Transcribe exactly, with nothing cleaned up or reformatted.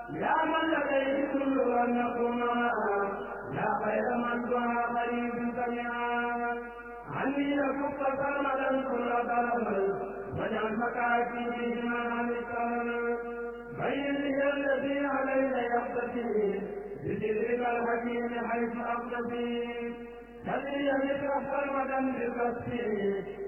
يا من لديه كل النقمة يا خير من دعا قريب سميعا عني يكف سرمدا كل ضرر واجعل مكاتبي عن الكرم بين لي الذي علي يقتدي بذكرك الحكيم حيث اقتدي خلي مثل سرمدا بقصدي